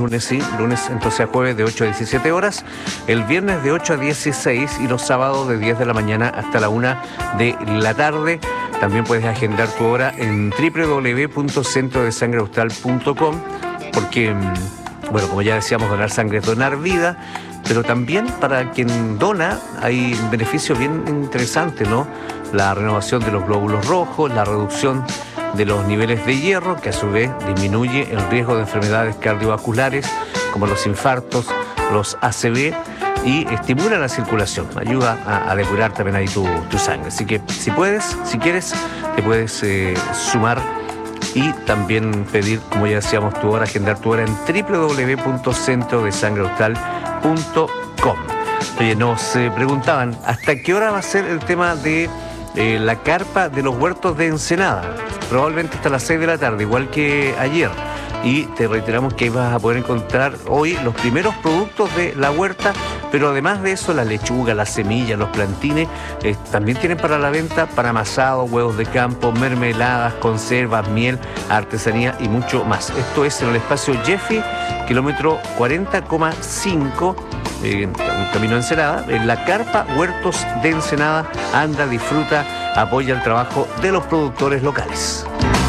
lunes sí, lunes entonces a jueves de 8 a 17 horas, el viernes de 8 a 16 y los sábados de 10 de la mañana hasta la 1 de la tarde. También puedes agendar tu hora en www.centrodesangreaustral.com porque, bueno, como ya decíamos, donar sangre es donar vida, pero también para quien dona hay beneficios bien interesantes, ¿no? La renovación de los glóbulos rojos, la reducción de los niveles de hierro, que a su vez disminuye el riesgo de enfermedades cardiovasculares como los infartos, los ACV, y estimula la circulación, ayuda a depurar también ahí tu sangre. Así que si puedes, si quieres, te puedes sumar y también pedir, como ya decíamos, tu hora, agendar tu hora en www.centrodesangreaustral.com. Oye, nos preguntaban, ¿hasta qué hora va a ser el tema de la carpa de los huertos de Ensenada? Probablemente hasta las 6 de la tarde, igual que ayer. Y te reiteramos que vas a poder encontrar hoy los primeros productos de la huerta, pero además de eso, la lechuga, las semillas, los plantines, también tienen para la venta pan amasado, huevos de campo, mermeladas, conservas, miel, artesanía y mucho más. Esto es en el espacio Jeffy, kilómetro 40,5, camino a Ensenada, en la carpa Huertos de Ensenada. Anda, disfruta, apoya el trabajo de los productores locales.